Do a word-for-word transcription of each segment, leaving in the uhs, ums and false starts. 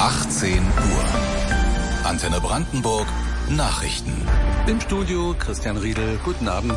achtzehn Uhr. Antenne Brandenburg, Nachrichten. Im Studio Christian Riedel, guten Abend.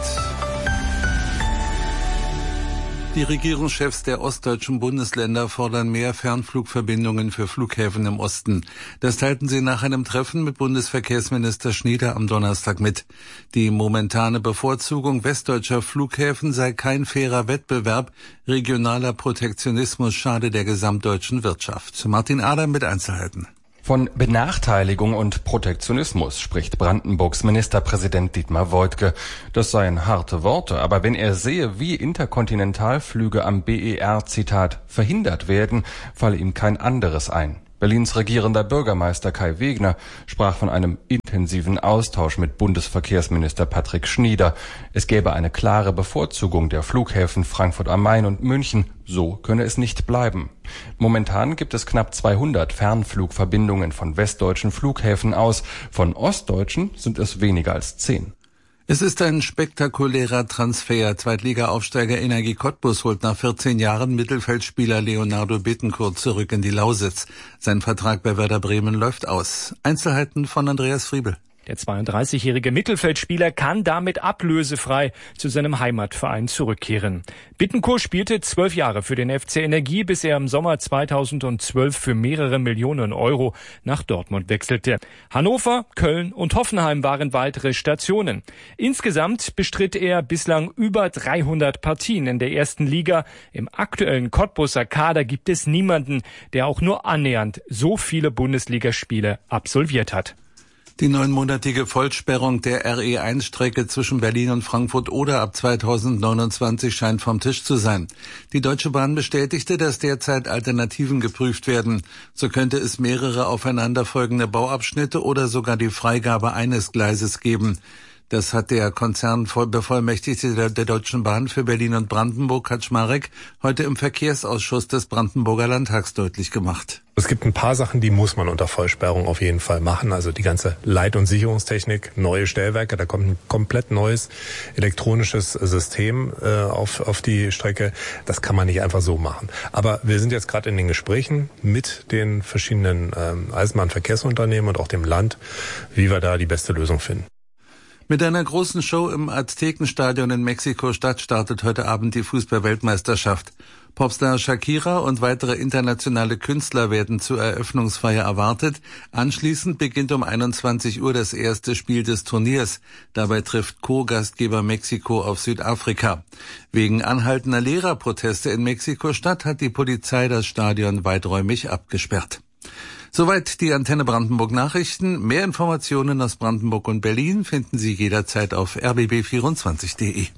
Die Regierungschefs der ostdeutschen Bundesländer fordern mehr Fernflugverbindungen für Flughäfen im Osten. Das teilten sie nach einem Treffen mit Bundesverkehrsminister Schnieder am Donnerstag mit. Die momentane Bevorzugung westdeutscher Flughäfen sei kein fairer Wettbewerb. Regionaler Protektionismus schade der gesamtdeutschen Wirtschaft. Martin Adam mit Einzelheiten. Von Benachteiligung und Protektionismus spricht Brandenburgs Ministerpräsident Dietmar Woidke. Das seien harte Worte, aber wenn er sehe, wie Interkontinentalflüge am B E R, Zitat, verhindert werden, falle ihm kein anderes ein. Berlins regierender Bürgermeister Kai Wegner sprach von einem intensiven Austausch mit Bundesverkehrsminister Patrick Schnieder. Es gäbe eine klare Bevorzugung der Flughäfen Frankfurt am Main und München. So könne es nicht bleiben. Momentan gibt es knapp zweihundert Fernflugverbindungen von westdeutschen Flughäfen aus. Von ostdeutschen sind es weniger als zehn. Es ist ein spektakulärer Transfer. Zweitliga-Aufsteiger Energie Cottbus holt nach vierzehn Jahren Mittelfeldspieler Leonardo Bittencourt zurück in die Lausitz. Sein Vertrag bei Werder Bremen läuft aus. Einzelheiten von Andreas Friebel. Der zweiunddreißigjährige Mittelfeldspieler kann damit ablösefrei zu seinem Heimatverein zurückkehren. Bittencourt spielte zwölf Jahre für den F C Energie, bis er im Sommer zweitausendzwölf für mehrere Millionen Euro nach Dortmund wechselte. Hannover, Köln und Hoffenheim waren weitere Stationen. Insgesamt bestritt er bislang über dreihundert Partien in der ersten Liga. Im aktuellen Cottbuser Kader gibt es niemanden, der auch nur annähernd so viele Bundesligaspiele absolviert hat. Die neunmonatige Vollsperrung der R E eins Strecke zwischen Berlin und Frankfurt Oder ab zweitausendneunundzwanzig scheint vom Tisch zu sein. Die Deutsche Bahn bestätigte, dass derzeit Alternativen geprüft werden. So könnte es mehrere aufeinanderfolgende Bauabschnitte oder sogar die Freigabe eines Gleises geben. Das hat der Konzernbevollmächtigte der, der Deutschen Bahn für Berlin und Brandenburg, Kaczmarek, heute im Verkehrsausschuss des Brandenburger Landtags deutlich gemacht. Es gibt ein paar Sachen, die muss man unter Vollsperrung auf jeden Fall machen. Also die ganze Leit- und Sicherungstechnik, neue Stellwerke, da kommt ein komplett neues elektronisches System äh, auf, auf die Strecke. Das kann man nicht einfach so machen. Aber wir sind jetzt gerade in den Gesprächen mit den verschiedenen ähm, Eisenbahnverkehrsunternehmen und auch dem Land, wie wir da die beste Lösung finden. Mit einer großen Show im Aztekenstadion in Mexiko-Stadt startet heute Abend die Fußball-Weltmeisterschaft. Popstar Shakira und weitere internationale Künstler werden zur Eröffnungsfeier erwartet. Anschließend beginnt um einundzwanzig Uhr das erste Spiel des Turniers. Dabei trifft Co-Gastgeber Mexiko auf Südafrika. Wegen anhaltender Lehrerproteste in Mexiko-Stadt hat die Polizei das Stadion weiträumig abgesperrt. Soweit die Antenne Brandenburg Nachrichten. Mehr Informationen aus Brandenburg und Berlin finden Sie jederzeit auf r b b vierundzwanzig punkt d e.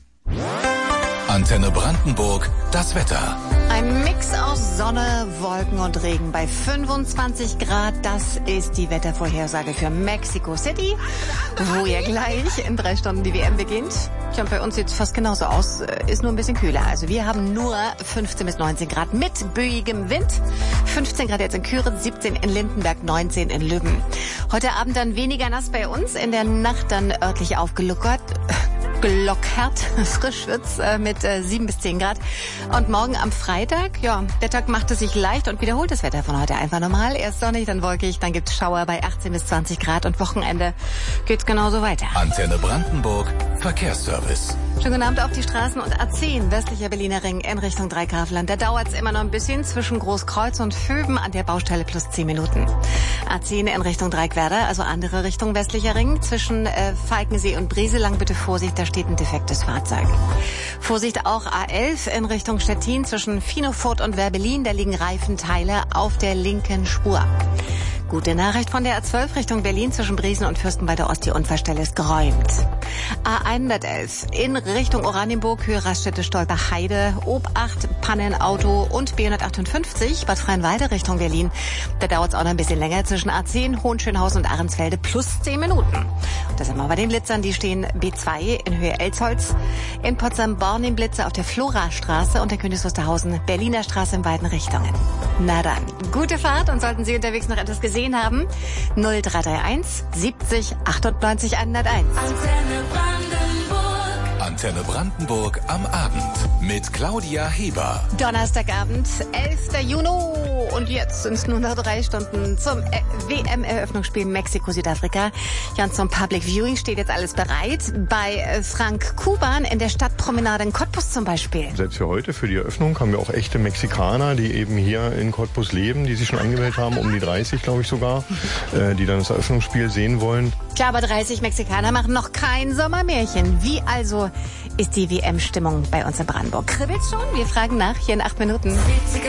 Antenne Brandenburg, das Wetter. Ein Mix aus Sonne, Wolken und Regen bei fünfundzwanzig Grad. Das ist die Wettervorhersage für Mexico City, wo ja gleich in drei Stunden die W M beginnt. Tja, und bei uns sieht es fast genauso aus, ist nur ein bisschen kühler. Also wir haben nur fünfzehn bis neunzehn Grad mit böigem Wind. fünfzehn Grad jetzt in Küritz, siebzehn in Lindenberg, neunzehn in Lübben. Heute Abend dann weniger nass bei uns, in der Nacht dann örtlich aufgelockert. Gelockert, frisch wird's äh, mit äh, sieben bis zehn Grad. Und morgen am Freitag, ja, der Tag macht es sich leicht und wiederholt das Wetter von heute einfach normal. Erst sonnig, dann wolkig, dann gibt's Schauer bei achtzehn bis zwanzig Grad und Wochenende geht's genauso weiter. Antenne Brandenburg, Verkehrsservice. Schönen guten Abend auf die Straßen und A zehn, westlicher Berliner Ring in Richtung Dreigrafland. Da dauert's immer noch ein bisschen zwischen Großkreuz und Föben an der Baustelle plus zehn Minuten. A zehn in Richtung Dreieckwerder, also andere Richtung westlicher Ring. Zwischen äh, Falkensee und Breselang bitte Vorsicht, da steht ein defektes Fahrzeug. Vorsicht auch A elf in Richtung Stettin zwischen Finofurt und Werbelin, da liegen Reifenteile auf der linken Spur. Gute Nachricht von der A zwölf Richtung Berlin zwischen Briesen und Fürsten bei der Ost. Die Unfallstelle ist geräumt. A hundertelf in Richtung Oranienburg, Höhe Raststätte Stolper-Heide, Obacht, Pannenauto und B hundertachtundfünfzig Bad Freienwalde Richtung Berlin. Da dauert es auch noch ein bisschen länger zwischen A zehn, Hohenschönhausen und Ahrensfelde plus zehn Minuten. Und da sind wir bei den Blitzern, die stehen B zwei in Höhe Elsholz, in Potsdam-Born Blitzer auf der Florastraße und der Königs Wusterhausen Berliner Straße in beiden Richtungen. Na dann, gute Fahrt und sollten Sie unterwegs noch etwas gesehen haben, null drei drei eins siebzig achtundneunzig hunderteins. Antenne Brandenburg. Antenne Brandenburg am Abend mit Claudia Heber. Donnerstagabend, elfter Juni. Und jetzt sind es nur noch drei Stunden zum W M-Eröffnungsspiel Mexiko-Südafrika. Ja, und zum Public Viewing steht jetzt alles bereit. Bei Frank Kuban in der Stadtpromenade in Cottbus zum Beispiel. Selbst für heute, für die Eröffnung, haben wir auch echte Mexikaner, die eben hier in Cottbus leben, die sich schon angemeldet haben, um die dreißig, glaube ich sogar, äh, die dann das Eröffnungsspiel sehen wollen. Klar, aber dreißig Mexikaner machen noch kein Sommermärchen. Wie also ist die W M-Stimmung bei uns in Brandenburg? Kribbelt's schon? Wir fragen nach hier in acht Minuten.